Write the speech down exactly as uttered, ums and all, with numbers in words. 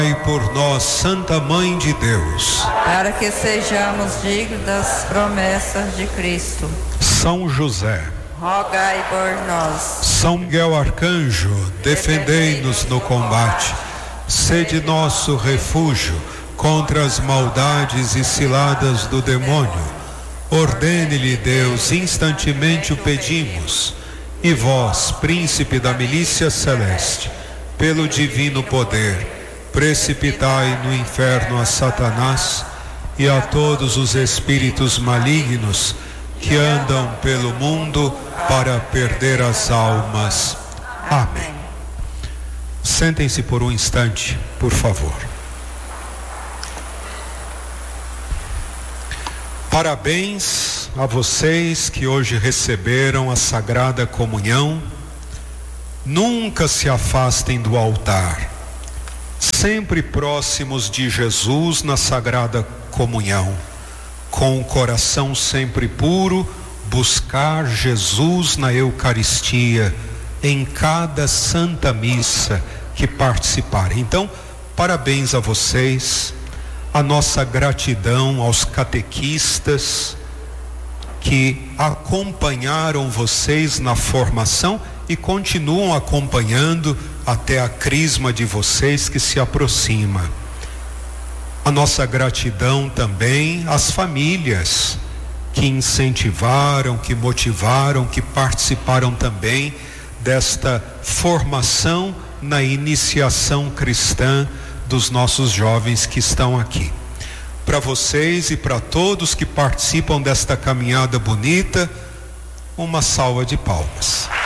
E por nós, Santa Mãe de Deus, para que sejamos dignos das promessas de Cristo. São José, rogai por nós. São Miguel Arcanjo, defendei-nos no combate. Sede nosso refúgio contra as maldades e ciladas do demônio. Ordene-lhe Deus, instantemente o pedimos. E vós, príncipe da milícia celeste, pelo divino poder, precipitai no inferno a Satanás e a todos os espíritos malignos que andam pelo mundo para perder as almas. Amém. Sentem-se por um instante, por favor. Parabéns a vocês que hoje receberam a Sagrada Comunhão. Nunca se afastem do altar. Sempre próximos de Jesus na Sagrada Comunhão, com o coração sempre puro, buscar Jesus na Eucaristia, em cada Santa Missa que participarem. Então, parabéns a vocês, a nossa gratidão aos catequistas que acompanharam vocês na formação e continuam acompanhando até a crisma de vocês que se aproxima. A nossa gratidão também às famílias que incentivaram, que motivaram, que participaram também desta formação na iniciação cristã dos nossos jovens que estão aqui. Para vocês e para todos que participam desta caminhada bonita, uma salva de palmas.